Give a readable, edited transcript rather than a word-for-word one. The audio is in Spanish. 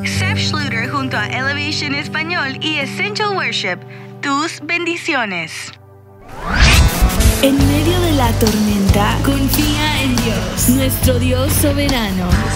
Seth Schluter junto a Elevation Español y Essential Worship. Tus bendiciones. En medio de la tormenta, confía en Dios, nuestro Dios soberano.